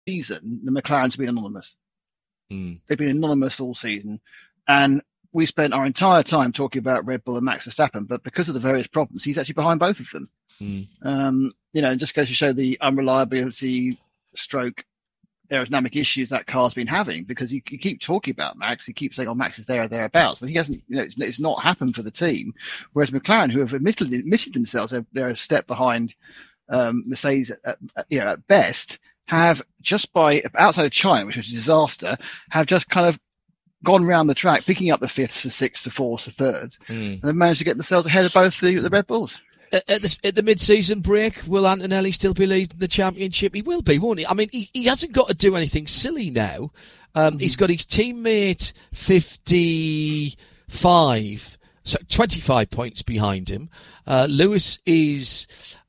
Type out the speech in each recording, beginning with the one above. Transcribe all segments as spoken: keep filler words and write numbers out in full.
season, the McLarens have been anonymous. Mm. They've been anonymous all season. And we spent our entire time talking about Red Bull and Max Verstappen, but because of the various problems, he's actually behind both of them. Mm. Um, you know, it just goes to show the unreliability stroke aerodynamic issues that car's been having, because you, you keep talking about Max, you keep saying, oh, Max is there or thereabouts, but he hasn't, you know, it's, it's not happened for the team. Whereas McLaren, who have admitted, admitted themselves, they're, they're a step behind um, Mercedes, at, at, you know, at best, have just by, outside of China, which was a disaster, have just kind of gone round the track, picking up the fifths, the sixths, the fourths, the thirds, mm. and they've managed to get themselves ahead of both the, the Red Bulls. At the, at the mid-season break, will Antonelli still be leading the championship? He will be, won't he? I mean, he, he hasn't got to do anything silly now. Um, mm-hmm. He's got his teammate fifty-five, so twenty-five points behind him. Uh, Lewis is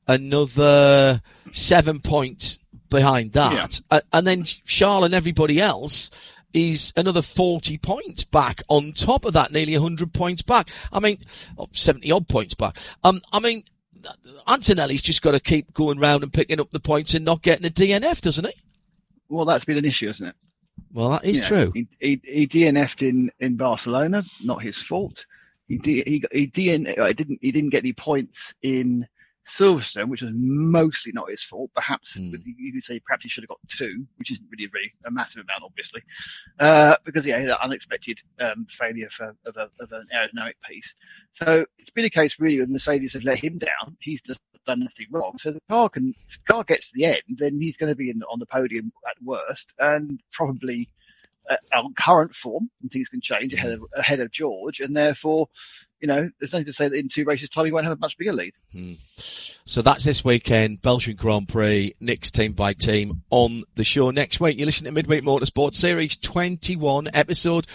another seven points behind that. Yeah. Uh, and then Charles and everybody else is another forty points back on top of that, nearly one hundred points back. I mean, oh, seventy odd points back. Um, I mean, Antonelli's just got to keep going round and picking up the points and not getting a D N F, doesn't he? Well, that's been an issue, isn't it? Well, that is you know, true. He, he, he D N F'd in, in Barcelona, not his fault. He, he, he, D N, he didn't, he didn't get any points in Silverstone, which was mostly not his fault. Perhaps mm. you could say perhaps he should have got two, which isn't really, really a massive amount, obviously, uh, because yeah, he had an unexpected um, failure for, of, a, of an aerodynamic piece. So it's been a case really where Mercedes have let him down. He's just done nothing wrong. So the car can, if the car gets to the end, then he's going to be in, on the podium at worst, and probably uh, on current form, and things can change ahead of ahead of George, and therefore, you know, there's nothing to say that in two races' time he won't have a much bigger lead. Hmm. So that's this weekend, Belgian Grand Prix, Nick's team by team on the show. Next week, you listen to Midweek Motorsport Series twenty-one, episode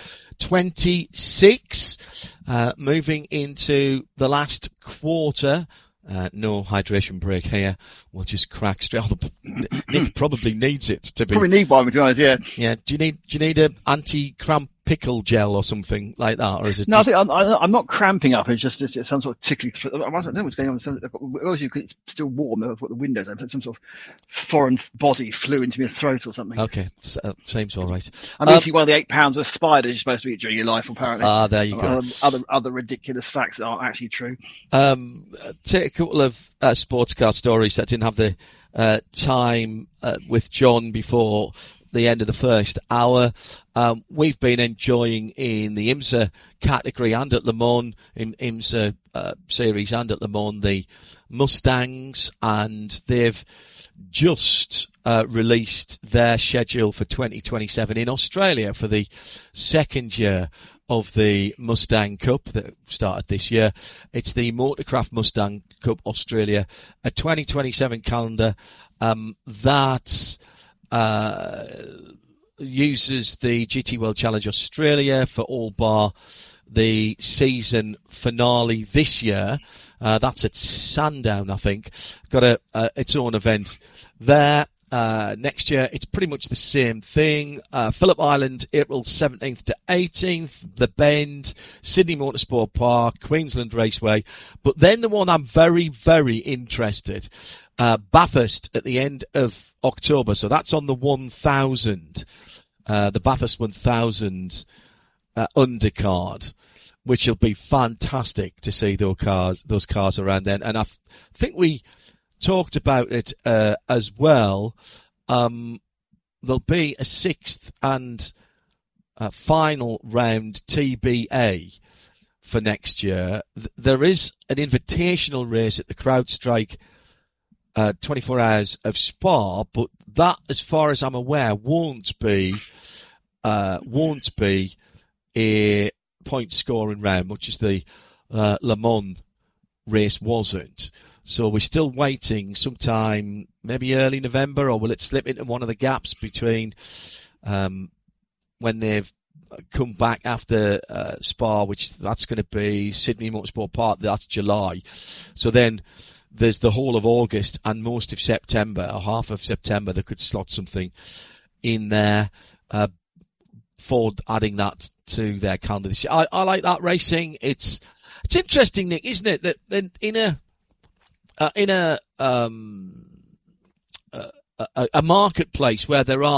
twenty-six, uh, moving into the last quarter. Uh, no hydration break here. We'll just crack straight off. Nick probably needs it to be. Probably need one, to be honest, yeah. Yeah. Do you need, do you need a anti-cramp pickle gel or something like that? Or is it no, just... I think I'm, I'm not cramping up. It's just, it's just some sort of tickly. I don't know what's going on. Obviously, it's still warm. I've got the windows open. Some sort of foreign body flew into my throat or something. Okay. So, uh, seems all right. I'm um, eating one of the eight pounds of spiders you're supposed to eat during your life, apparently. Ah, there you go. Other, other, other ridiculous facts that aren't actually true. Um, take a couple of uh, sports car stories that didn't have the uh, time uh, with John before the end of the first hour. Um, we've been enjoying in the IMSA category and at Le Mans, in IMSA uh, series and at Le Mans, the Mustangs, and they've just uh, released their schedule for twenty twenty-seven in Australia for the second year of the Mustang Cup that started this year. It's the Motorcraft Mustang Cup Australia, a twenty twenty-seven calendar um, that uh uses the G T World Challenge Australia for all bar the season finale this year. Uh, that's at Sandown, I think. Got a, uh, its own event there. Uh, next year, it's pretty much the same thing. Uh, Phillip Island, April seventeenth to eighteenth, The Bend, Sydney Motorsport Park, Queensland Raceway. But then the one I'm very, very interested, uh, Bathurst at the end of October. So that's on the one thousand, uh, the Bathurst one thousand, uh, undercard, which will be fantastic to see those cars, those cars around then. And I th- think we talked about it, uh, as well. Um, there'll be a sixth and uh, final round T B A for next year. Th- there is an invitational race at the CrowdStrike uh, twenty-four Hours of Spa, but that, as far as I'm aware, won't be uh, won't be a point scoring round, much as the uh, Le Mans race wasn't. So we're still waiting sometime, maybe early November, or will it slip into one of the gaps between um, when they've come back after uh, Spa, which that's going to be Sydney Motorsport Park, that's July. So then there's the whole of August and most of September, or half of September, they could slot something in there uh, for adding that to their calendar this year. I, I like that racing. It's it's interesting, Nick, isn't it, that in a Uh, in a um, uh, a, a marketplace where there are